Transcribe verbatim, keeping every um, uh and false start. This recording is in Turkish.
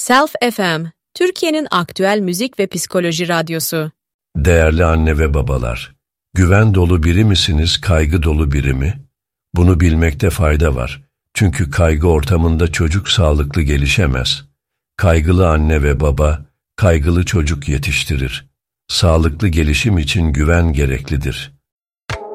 Self F M, Türkiye'nin aktüel müzik ve psikoloji radyosu. Değerli anne ve babalar, güven dolu biri misiniz, kaygı dolu biri mi? Bunu bilmekte fayda var. Çünkü kaygı ortamında çocuk sağlıklı gelişemez. Kaygılı anne ve baba, kaygılı çocuk yetiştirir. Sağlıklı gelişim için güven gereklidir.